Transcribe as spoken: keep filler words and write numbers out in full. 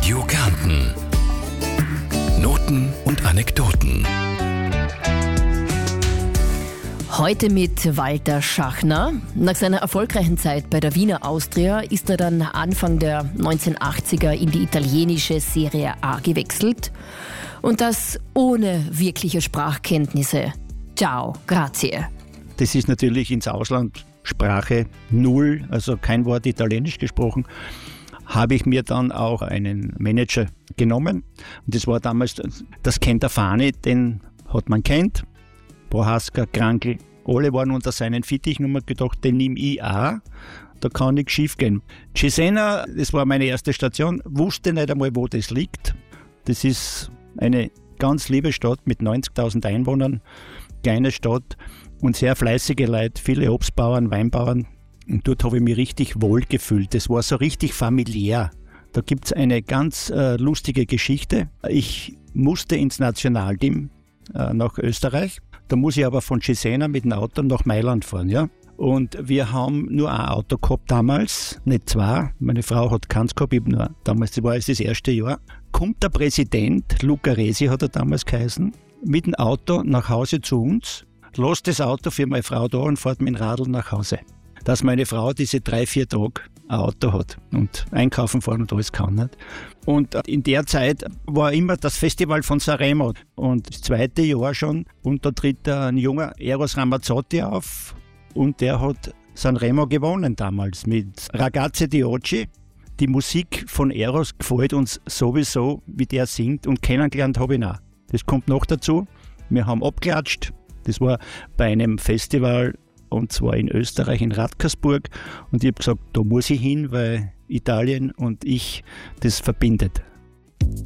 Radio Kärnten. Noten und Anekdoten. Heute mit Walter Schachner. Nach seiner erfolgreichen Zeit bei der Wiener Austria ist er dann Anfang der neunzehnhundertachtziger in die italienische Serie A gewechselt. Und das ohne wirkliche Sprachkenntnisse. Ciao, grazie. Das ist natürlich ins Ausland Sprache null, also kein Wort Italienisch gesprochen. Habe ich mir dann auch einen Manager genommen. Und das war damals, das kennt der Fani, den hat man kennt. Prohaska, Krankl, alle waren unter seinen Fittich und haben gedacht, den nehme ich auch, da kann nichts schief gehen. Cesena, das war meine erste Station, wusste nicht einmal, wo das liegt. Das ist eine ganz liebe Stadt mit neunzigtausend Einwohnern, kleine Stadt und sehr fleißige Leute, viele Obstbauern, Weinbauern. Und dort habe ich mich richtig wohl gefühlt. Das war so richtig familiär. Da gibt es eine ganz äh, lustige Geschichte. Ich musste ins Nationalteam äh, nach Österreich. Da muss ich aber von Cesena mit dem Auto nach Mailand fahren. Ja? Und wir haben nur ein Auto gehabt damals, nicht zwei. Meine Frau hat keins gehabt, ich nur, damals das war es das erste Jahr. Kommt der Präsident, Luca Resi hat er damals geheißen, mit dem Auto nach Hause zu uns, lässt das Auto für meine Frau da und fährt mit dem Radl nach Hause. Dass meine Frau diese drei, vier Tage ein Auto hat und einkaufen fahren und alles kann. Nicht? Und in der Zeit war immer das Festival von Sanremo und das zweite Jahr schon und da tritt ein junger Eros Ramazzotti auf und der hat Sanremo gewonnen damals mit Ragazze di Oggi. Die Musik von Eros gefällt uns sowieso, wie der singt und kennengelernt habe ich ihn auch. Das kommt noch dazu. Wir haben abgeklatscht. Das war bei einem Festival und zwar in Österreich, in Radkersburg. Und ich habe gesagt, da muss ich hin, weil Italien und ich, das verbindet.